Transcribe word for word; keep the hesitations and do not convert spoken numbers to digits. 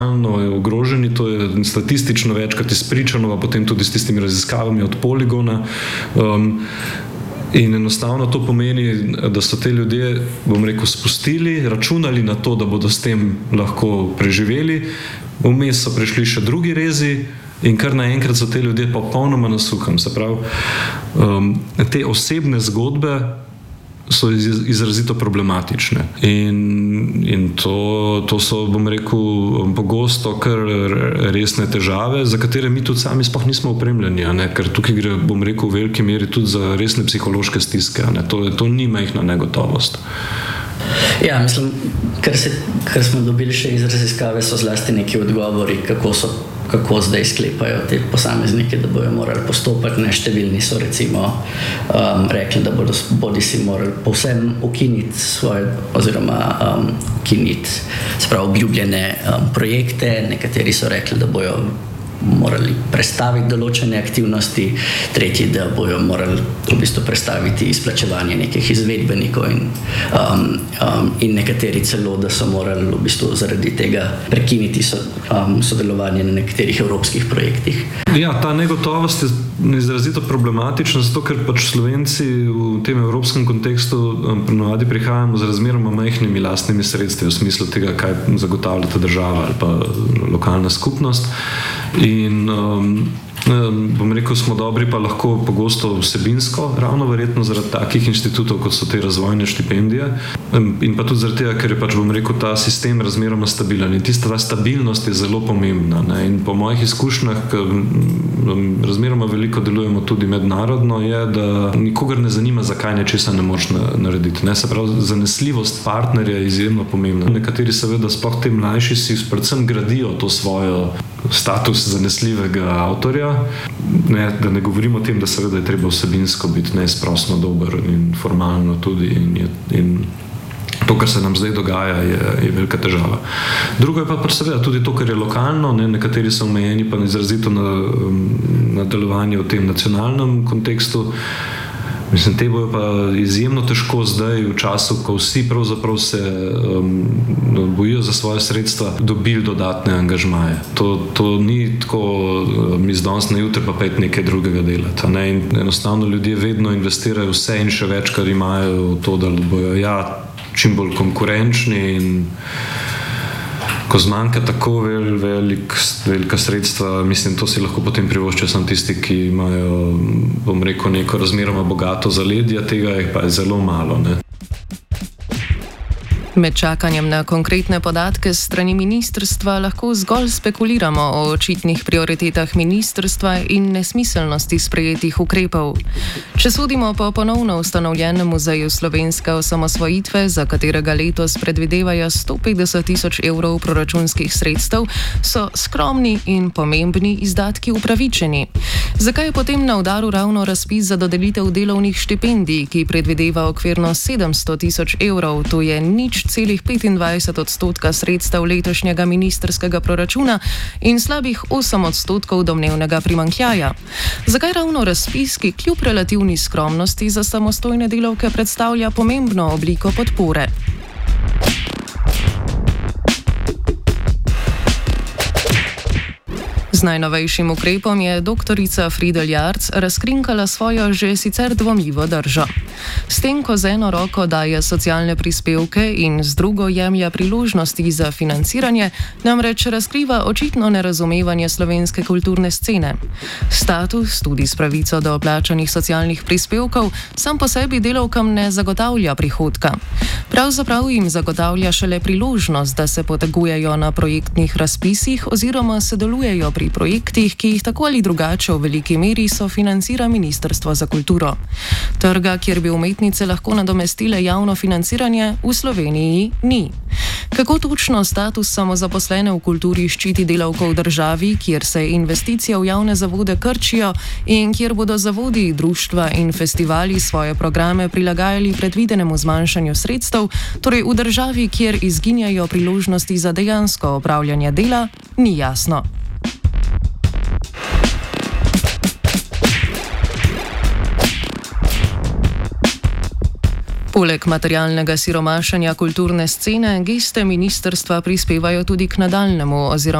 ogroženi, to je statistično večkrat izpričano, pa potem tudi s tistimi raziskavami od Poligona. Um, in enostavno to pomeni, da so te ljudje, bom rekel, spustili, računali na to, da bodo s tem lahko preživeli. Vmes so prišli še drugi rezi in kar naenkrat so te ljudje popolnoma na suhem. Se pravi, um, te osebne zgodbe so izrazito problematične. In, in to, to so, bom rekel, pogosto kar resne težave, za katere mi tudi sami sploh nismo opremljeni, a ne? Ker tukaj gre, bom rekel, v veliki meri tudi za resne psihološke stiske. A ne? To, to ni majhna negotovost. Ja, mislim, kar, se, kar smo dobili še iz raziskave, so zlasti neki odgovori, kako so kako zdaj sklepajo te posameznike, da bojo morali postopati. Neštevilni so recimo um, rekli, da bodo bodi si morali povsem ukiniti svoje oziroma um, ukiniti sprav obljubljene um, projekte. Nekateri so rekli, da bojo morali prestaviti določene aktivnosti, tretji, da bojo morali v bistvu prestaviti izplačevanje nekih izvedbenikov in, um, um, in nekateri celo, da so morali v bistvu zaradi tega prekiniti so, um, sodelovanje na nekaterih evropskih projektih. Ja, ta negotovost je izrazito problematična, zato ker pač Slovenci v tem evropskem kontekstu um, ponavadi prihajamo z razmeroma majhnimi lastnimi sredstvi v smislu tega, kaj zagotavlja ta država ali pa lokalna skupnost. In um, bom rekel, smo dobri pa lahko pogosto vsebinsko, ravno verjetno zaradi takih inštitutov, kot so te razvojne štipendije. In pa tudi zaradi tega, ker je pač, bom rekel, ta sistem razmeroma stabilen. In tista ta stabilnost je zelo pomembna. Ne? In po mojih izkušnjah, razmeroma veliko delujemo tudi mednarodno, je, da nikogar ne zanima, zakaj nečesa ne moreš narediti. Ne? Se pravi, zanesljivost partnerja je izjemno pomembna. Nekateri seveda, sploh te mlajši, si predvsem gradijo to svojo status zanesljivega avtorja. Ne, da ne govorimo o tem, da seveda je treba vsebinsko biti neizprosno dober in formalno tudi. In, je, in to, kar se nam zdaj dogaja, je, je velika težava. Drugo je pa seveda tudi to, kar je lokalno. Ne, nekateri so omejeni pa izrazito na, na delovanje v tem nacionalnem kontekstu. Mislim, te bojo pa izjemno težko zdaj v času, ko vsi pravzaprav se um, bojijo za svoje sredstva, dobili dodatne angažmaje. To, to ni tako um, iz danes na jutri pa pet nekaj drugega delati. Ne? In enostavno ljudje vedno investirajo vse in še več, kar imajo v to, da bojo ja, čim bolj konkurenčni. In ko zmanjka tako vel, velik, velika sredstva, mislim, to si lahko potem privoščijo samo tisti, ki imajo, bom rekel, neko razmeroma bogato zaledje, tega je pa zelo malo. Ne? Med čakanjem na konkretne podatke s strani ministrstva lahko zgolj spekuliramo o očitnih prioritetah ministrstva in nesmiselnosti sprejetih ukrepov. Če sodimo po ponovno ustanovljenem muzeju slovenske osamosvojitve, za katerega letos predvidevajo sto petdeset tisoč evrov proračunskih sredstev, so skromni in pomembni izdatki upravičeni. Zakaj je potem na udaru ravno razpis za dodelitev delovnih štipendij, ki predvideva okvirno sedemsto tisoč evrov, to je nič celih petindvajset odstotka sredstev letošnjega ministrskega proračuna in slabih osem odstotkov domnevnega primanjkljaja. Zakaj ravno razpis, ki kljub relativni skromnosti za samostojne delavke predstavlja pomembno obliko podpore? Z najnovejšim ukrepom je doktorica Friedel Jarc razkrinkala svojo že sicer dvomljivo držo. S tem, ko z eno roko daje socialne prispevke in z drugo jemlja priložnosti za financiranje, namreč razkriva očitno nerazumevanje slovenske kulturne scene. Status, tudi s pravico do plačanih socialnih prispevkov, sam po sebi delavkam ne zagotavlja prihodka. Pravzaprav jim zagotavlja šele priložnost, da se potegujejo na projektnih razpisih oziroma sodelujejo pri projektih, ki jih tako ali drugače v veliki meri sofinancira Ministrstvo za kulturo. Trga, kjer bi umetnice lahko nadomestile javno financiranje, v Sloveniji ni. Kako točno status samozaposlene v kulturi ščiti delavko v državi, kjer se investicije v javne zavode krčijo in kjer bodo zavodi, društva in festivali svoje programe prilagajali predvidenemu zmanjšanju sredstev, torej v državi, kjer izginjajo priložnosti za dejansko opravljanje dela, ni jasno. Poleg materialnega siromašenja kulturne scene, geste ministrstva prispevajo tudi k nadaljnemu oziroma